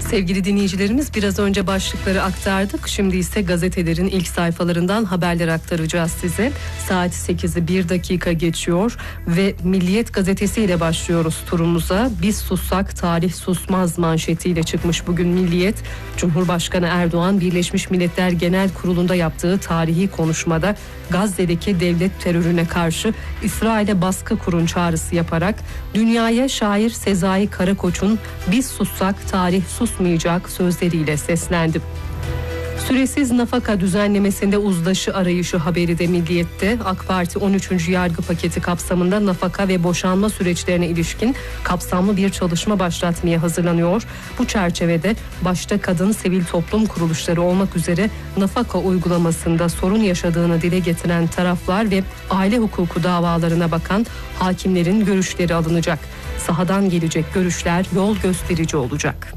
Sevgili dinleyicilerimiz, biraz önce başlıkları aktardık. Şimdi ise gazetelerin ilk sayfalarından haberler aktaracağız size. Saat 8'i 1 dakika geçiyor ve Milliyet gazetesiyle başlıyoruz turumuza. Biz sussak tarih susmaz manşetiyle çıkmış bugün Milliyet. Cumhurbaşkanı Erdoğan Birleşmiş Milletler Genel Kurulu'nda yaptığı tarihi konuşmada Gazze'deki devlet terörüne karşı İsrail'e baskı kurun çağrısı yaparak dünyaya şair Sezai Karakoç'un "Biz sussak tarih susmayacak" sözleriyle seslendi. Süresiz nafaka düzenlemesinde uzlaşı arayışı haberi de Milliyet'te. AK Parti 13. yargı paketi kapsamında nafaka ve boşanma süreçlerine ilişkin kapsamlı bir çalışma başlatmaya hazırlanıyor. Bu çerçevede başta kadın sivil toplum kuruluşları olmak üzere nafaka uygulamasında sorun yaşadığını dile getiren taraflar ve aile hukuku davalarına bakan hakimlerin görüşleri alınacak. Sahadan gelecek görüşler yol gösterici olacak.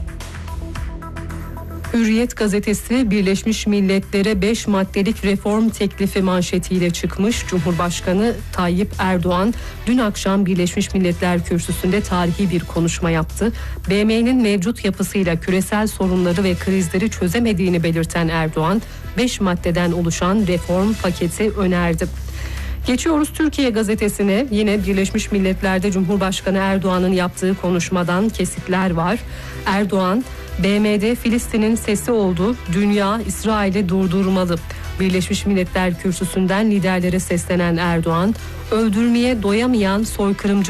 Hürriyet gazetesi Birleşmiş Milletler'e 5 maddelik reform teklifi manşetiyle çıkmış. Cumhurbaşkanı Tayyip Erdoğan dün akşam Birleşmiş Milletler Kürsüsü'nde tarihi bir konuşma yaptı. BM'nin mevcut yapısıyla küresel sorunları ve krizleri çözemediğini belirten Erdoğan 5 maddeden oluşan reform paketi önerdi. Geçiyoruz Türkiye gazetesine. Yine Birleşmiş Milletler'de Cumhurbaşkanı Erdoğan'ın yaptığı konuşmadan kesitler var. Erdoğan, BM'de Filistin'in sesi oldu. Dünya İsrail'i durdurmalı. Birleşmiş Milletler Kürsüsü'nden liderlere seslenen Erdoğan, öldürmeye doyamayan soykırımcı